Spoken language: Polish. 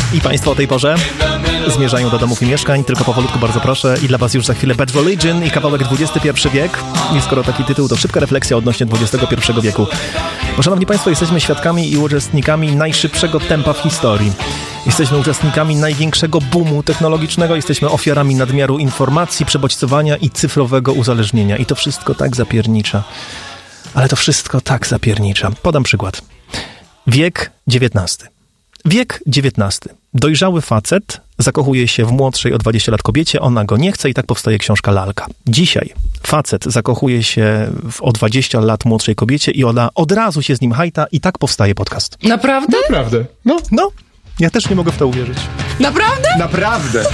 I Państwo o tej porze zmierzają do domów i mieszkań, tylko powolutku bardzo proszę. I dla Was już za chwilę Bad Religion i kawałek XXI wiek. I skoro taki tytuł, to szybka refleksja odnośnie XXI wieku. Bo szanowni Państwo, jesteśmy świadkami i uczestnikami najszybszego tempa w historii. Jesteśmy uczestnikami największego boomu technologicznego, jesteśmy ofiarami nadmiaru informacji, przebodźcowania i cyfrowego uzależnienia. I to wszystko tak zapiernicza. Ale to wszystko tak zapiernicza. Podam przykład. Wiek XIX. Wiek XIX. Dojrzały facet zakochuje się w młodszej o 20 lat kobiecie, ona go nie chce i tak powstaje książka Lalka. Dzisiaj facet zakochuje się w o 20 lat młodszej kobiecie i ona od razu się z nim hajta i tak powstaje podcast. Naprawdę? Naprawdę. No, ja też nie mogę w to uwierzyć. Naprawdę? Naprawdę.